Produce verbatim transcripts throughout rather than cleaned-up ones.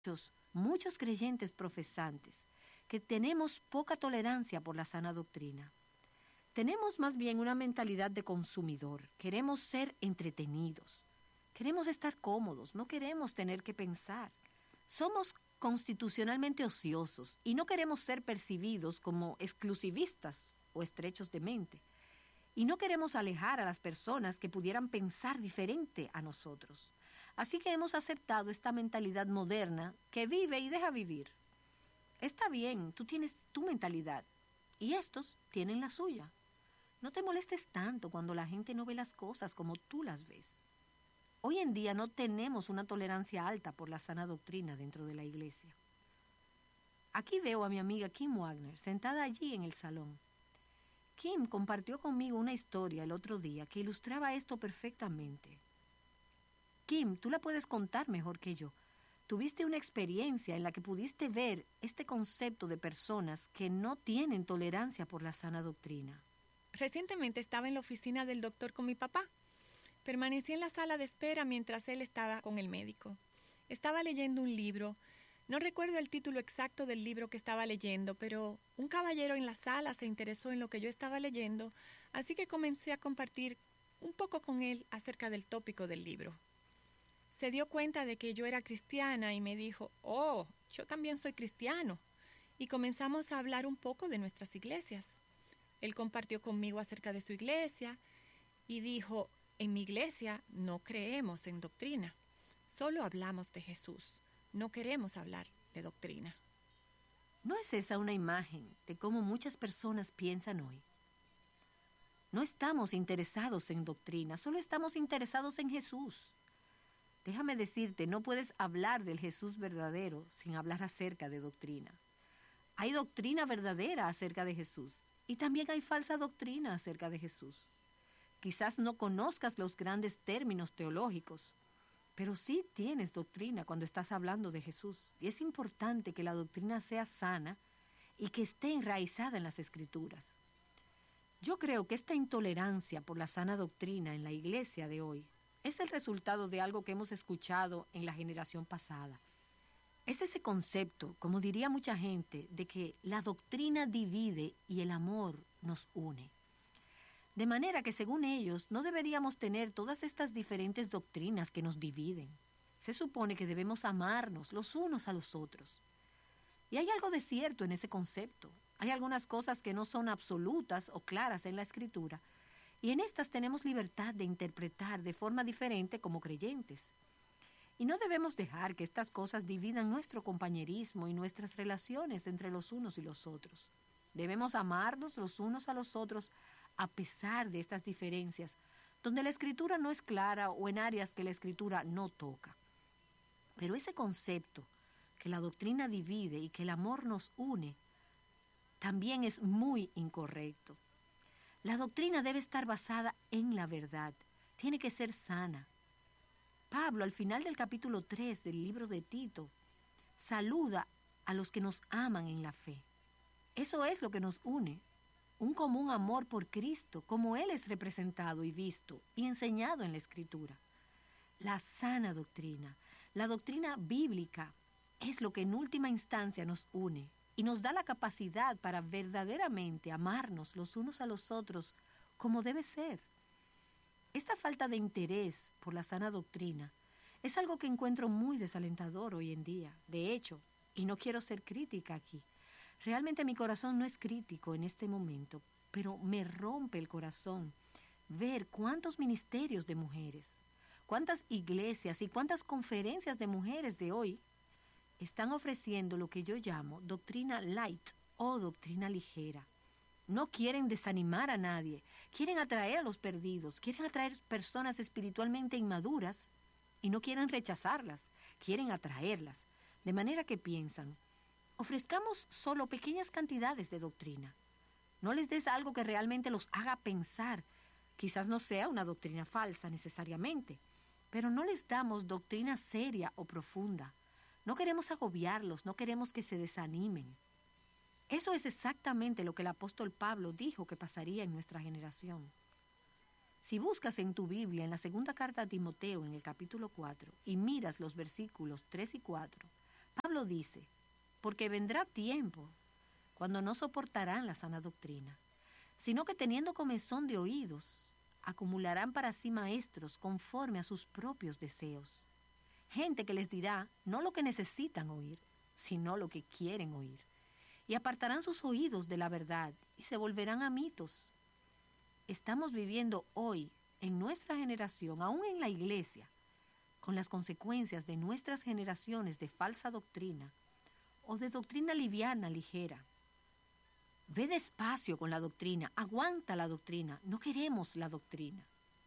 muchos, muchos creyentes profesantes que tenemos poca tolerancia por la sana doctrina. Tenemos más bien una mentalidad de consumidor. Queremos ser entretenidos. Queremos estar cómodos, no queremos tener que pensar. Somos constitucionalmente ociosos y no queremos ser percibidos como exclusivistas o estrechos de mente. Y no queremos alejar a las personas que pudieran pensar diferente a nosotros. Así que hemos aceptado esta mentalidad moderna que vive y deja vivir. Está bien, tú tienes tu mentalidad y estos tienen la suya. No te molestes tanto cuando la gente no ve las cosas como tú las ves. Hoy en día no tenemos una tolerancia alta por la sana doctrina dentro de la iglesia. Aquí veo a mi amiga Kim Wagner sentada allí en el salón. Kim compartió conmigo una historia el otro día que ilustraba esto perfectamente. Kim, tú la puedes contar mejor que yo. Tuviste una experiencia en la que pudiste ver este concepto de personas que no tienen tolerancia por la sana doctrina. Recientemente estaba en la oficina del doctor con mi papá. Permanecí en la sala de espera mientras él estaba con el médico. Estaba leyendo un libro. No recuerdo el título exacto del libro que estaba leyendo, pero un caballero en la sala se interesó en lo que yo estaba leyendo, así que comencé a compartir un poco con él acerca del tópico del libro. Se dio cuenta de que yo era cristiana y me dijo, «Oh, yo también soy cristiano». Y comenzamos a hablar un poco de nuestras iglesias. Él compartió conmigo acerca de su iglesia y dijo, «En mi iglesia no creemos en doctrina, solo hablamos de Jesús, no queremos hablar de doctrina». ¿No es esa una imagen de cómo muchas personas piensan hoy? No estamos interesados en doctrina, solo estamos interesados en Jesús. Déjame decirte, no puedes hablar del Jesús verdadero sin hablar acerca de doctrina. Hay doctrina verdadera acerca de Jesús y también hay falsa doctrina acerca de Jesús. Quizás no conozcas los grandes términos teológicos, pero sí tienes doctrina cuando estás hablando de Jesús. Y es importante que la doctrina sea sana y que esté enraizada en las Escrituras. Yo creo que esta intolerancia por la sana doctrina en la iglesia de hoy es el resultado de algo que hemos escuchado en la generación pasada. Es ese concepto, como diría mucha gente, de que la doctrina divide y el amor nos une. De manera que, según ellos, no deberíamos tener todas estas diferentes doctrinas que nos dividen. Se supone que debemos amarnos los unos a los otros. Y hay algo de cierto en ese concepto. Hay algunas cosas que no son absolutas o claras en la Escritura, y en estas tenemos libertad de interpretar de forma diferente como creyentes. Y no debemos dejar que estas cosas dividan nuestro compañerismo y nuestras relaciones entre los unos y los otros. Debemos amarnos los unos a los otros a pesar de estas diferencias, donde la Escritura no es clara o en áreas que la Escritura no toca. Pero ese concepto, que la doctrina divide y que el amor nos une, también es muy incorrecto. La doctrina debe estar basada en la verdad, tiene que ser sana. Pablo, al final del capítulo tres del libro de Tito, saluda a los que nos aman en la fe. Eso es lo que nos une, un común amor por Cristo, como Él es representado y visto y enseñado en la Escritura. La sana doctrina, la doctrina bíblica, es lo que en última instancia nos une y nos da la capacidad para verdaderamente amarnos los unos a los otros como debe ser. Esta falta de interés por la sana doctrina es algo que encuentro muy desalentador hoy en día. De hecho, y no quiero ser crítica aquí, realmente mi corazón no es crítico en este momento, pero me rompe el corazón ver cuántos ministerios de mujeres, cuántas iglesias y cuántas conferencias de mujeres de hoy están ofreciendo lo que yo llamo doctrina light o doctrina ligera. No quieren desanimar a nadie, quieren atraer a los perdidos, quieren atraer personas espiritualmente inmaduras y no quieren rechazarlas, quieren atraerlas. De manera que piensan, ofrezcamos solo pequeñas cantidades de doctrina. No les des algo que realmente los haga pensar. Quizás no sea una doctrina falsa necesariamente, pero no les damos doctrina seria o profunda. No queremos agobiarlos, no queremos que se desanimen. Eso es exactamente lo que el apóstol Pablo dijo que pasaría en nuestra generación. Si buscas en tu Biblia, en la segunda carta a Timoteo, en el capítulo cuatro, y miras los versículos tres y cuatro, Pablo dice, porque vendrá tiempo cuando no soportarán la sana doctrina, sino que teniendo comezón de oídos, acumularán para sí maestros conforme a sus propios deseos. Gente que les dirá no lo que necesitan oír, sino lo que quieren oír. Y apartarán sus oídos de la verdad y se volverán a mitos. Estamos viviendo hoy, en nuestra generación, aún en la iglesia, con las consecuencias de nuestras generaciones de falsa doctrina o de doctrina liviana, ligera. Ve despacio con la doctrina, aguanta la doctrina, no queremos la doctrina.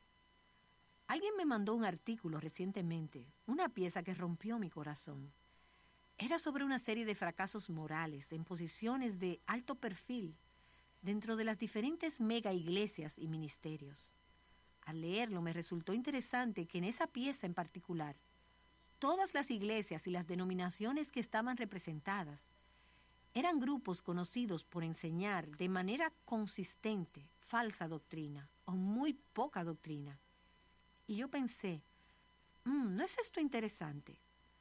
Alguien me mandó un artículo recientemente, una pieza que rompió mi corazón. Era sobre una serie de fracasos morales en posiciones de alto perfil dentro de las diferentes mega iglesias y ministerios. Al leerlo me resultó interesante que en esa pieza en particular, todas las iglesias y las denominaciones que estaban representadas eran grupos conocidos por enseñar de manera consistente falsa doctrina o muy poca doctrina. Y yo pensé, mmm, ¿no es esto interesante?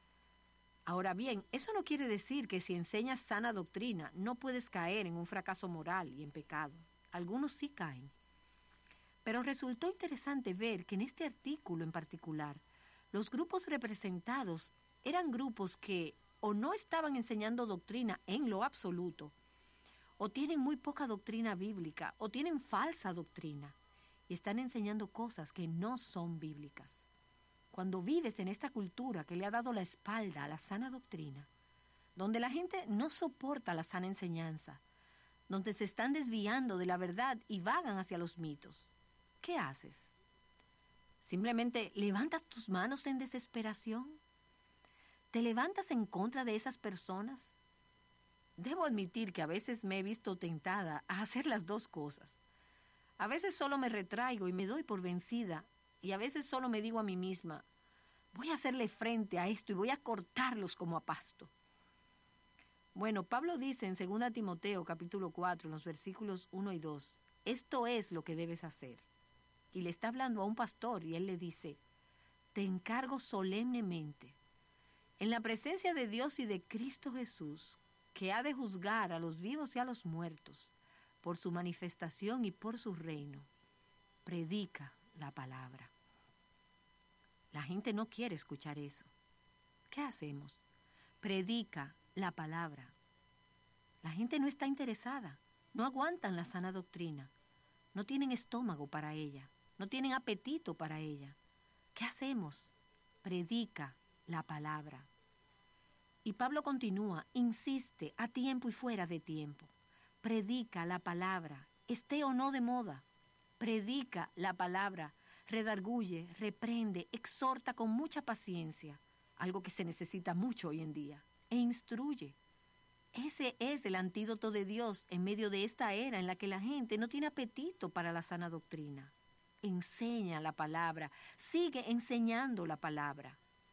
Ahora bien, eso no quiere decir que si enseñas sana doctrina no puedes caer en un fracaso moral y en pecado. Algunos sí caen. Pero resultó interesante ver que en este artículo en particular, los grupos representados eran grupos que o no estaban enseñando doctrina en lo absoluto, o tienen muy poca doctrina bíblica, o tienen falsa doctrina, y están enseñando cosas que no son bíblicas. Cuando vives en esta cultura que le ha dado la espalda a la sana doctrina, donde la gente no soporta la sana enseñanza, donde se están desviando de la verdad y vagan hacia los mitos, ¿qué haces? ¿Simplemente levantas tus manos en desesperación? ¿Te levantas en contra de esas personas? Debo admitir que a veces me he visto tentada a hacer las dos cosas. A veces solo me retraigo y me doy por vencida, y a veces solo me digo a mí misma, voy a hacerle frente a esto y voy a cortarlos como a pasto. Bueno, Pablo dice en segunda Timoteo capítulo cuatro, en los versículos uno y dos, esto es lo que debes hacer. Y le está hablando a un pastor y él le dice, te encargo solemnemente, en la presencia de Dios y de Cristo Jesús, que ha de juzgar a los vivos y a los muertos, por su manifestación y por su reino, predica la palabra. La gente no quiere escuchar eso. ¿Qué hacemos? Predica la palabra. La gente no está interesada, no aguantan la sana doctrina, no tienen estómago para ella, no tienen apetito para ella. ¿Qué hacemos? Predica la palabra. Y Pablo continúa, insiste a tiempo y fuera de tiempo. Predica la palabra, esté o no de moda. Predica la palabra, redarguye, reprende, exhorta con mucha paciencia, algo que se necesita mucho hoy en día, e instruye. Ese es el antídoto de Dios en medio de esta era en la que la gente no tiene apetito para la sana doctrina. Enseña la palabra, sigue enseñando la palabra.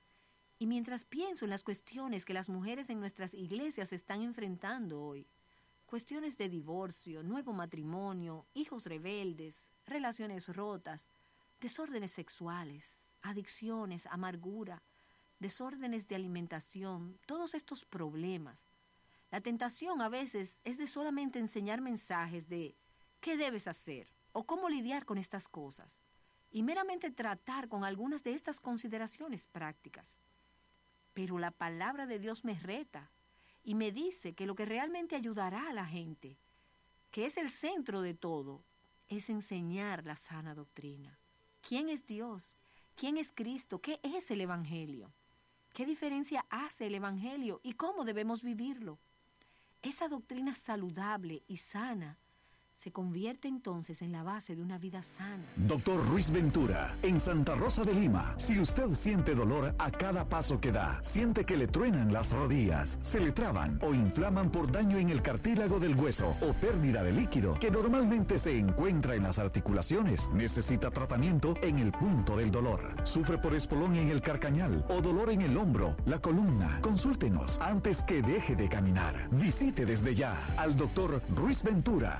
Y mientras pienso en las cuestiones que las mujeres en nuestras iglesias están enfrentando hoy, cuestiones de divorcio, nuevo matrimonio, hijos rebeldes, relaciones rotas, desórdenes sexuales, adicciones, amargura, desórdenes de alimentación, todos estos problemas. La tentación a veces es de solamente enseñar mensajes de qué debes hacer o cómo lidiar con estas cosas y meramente tratar con algunas de estas consideraciones prácticas. Pero la palabra de Dios me reta y me dice que lo que realmente ayudará a la gente, que es el centro de todo, es enseñar la sana doctrina. ¿Quién es Dios? ¿Quién es Cristo? ¿Qué es el Evangelio? ¿Qué diferencia hace el Evangelio y cómo debemos vivirlo? Esa doctrina saludable y sana se convierte entonces en la base de una vida sana. Doctor Ruiz Ventura, en Santa Rosa de Lima. Si usted siente dolor a cada paso que da, siente que le truenan las rodillas, se le traban o inflaman por daño en el cartílago del hueso o pérdida de líquido que normalmente se encuentra en las articulaciones, necesita tratamiento en el punto del dolor. Sufre por espolón en el carcañal o dolor en el hombro, la columna. Consúltenos antes que deje de caminar. Visite desde ya al doctor Ruiz Ventura en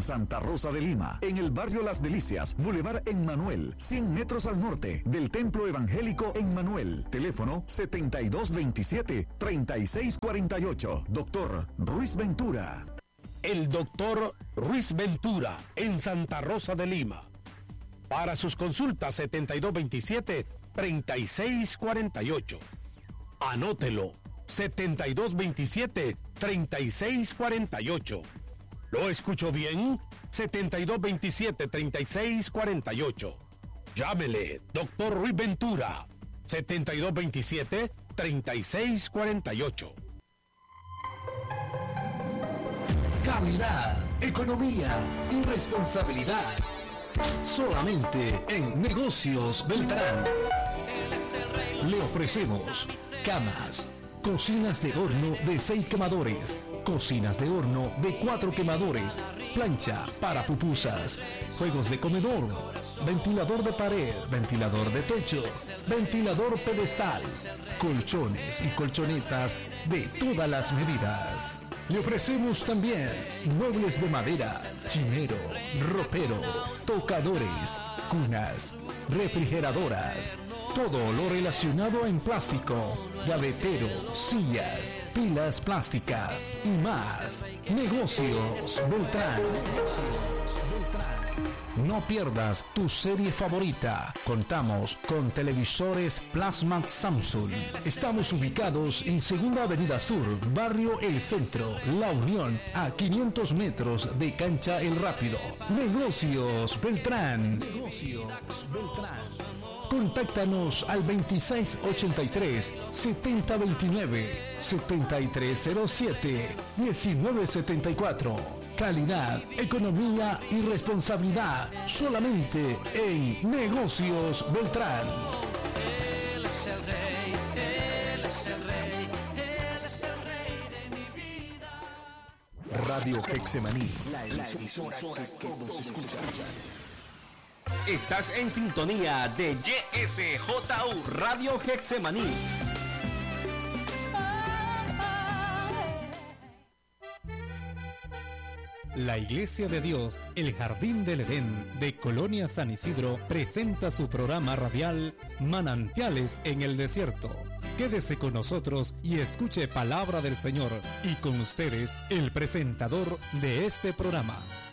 Santa Rosa de Lima, en el barrio Las Delicias, Boulevard Emmanuel, cien metros al norte del Templo Evangélico Emmanuel. Teléfono setenta y dos veintisiete, treinta y seis cuarenta y ocho. Doctor Ruiz Ventura. El doctor Ruiz Ventura, en Santa Rosa de Lima. Para sus consultas, setenta y dos veintisiete, treinta y seis cuarenta y ocho. Anótelo, setenta y dos veintisiete, treinta y seis cuarenta y ocho. ¿Lo escucho bien? setenta y dos veintisiete, treinta y seis cuarenta y ocho. Llámele, doctor Ruiz Ventura, setenta y dos veintisiete, treinta y seis cuarenta y ocho. Calidad, economía y responsabilidad. Solamente en Negocios Beltrán. Le ofrecemos camas, cocinas de horno de seis quemadores, cocinas de horno de cuatro quemadores, plancha para pupusas, juegos de comedor, ventilador de pared, ventilador de techo, ventilador pedestal, colchones y colchonetas de todas las medidas. Le ofrecemos también muebles de madera, chinero, ropero, tocadores, cunas, refrigeradoras, todo lo relacionado en plástico, gavetero, sillas, pilas plásticas y más. Negocios Beltrán. No pierdas tu serie favorita. Contamos con televisores Plasma Samsung. Estamos ubicados en Segunda Avenida Sur, Barrio El Centro, La Unión, a quinientos metros de Cancha El Rápido. Negocios Beltrán. Negocios Beltrán. Contáctanos al veintiséis ochenta y tres, setenta veintinueve, setenta y tres cero siete, diecinueve setenta y cuatro. Calidad, economía y responsabilidad solamente en Negocios Beltrán. Él es el rey, él es el rey, él es el rey de mi vida. Radio Hexemaní, la emisora que todos escuchan. Estás en sintonía de Y S J U Radio Hexemaní. La Iglesia de Dios, el Jardín del Edén de Colonia San Isidro presenta su programa radial Manantiales en el Desierto. Quédese con nosotros y escuche palabra del Señor, y con ustedes el presentador de este programa,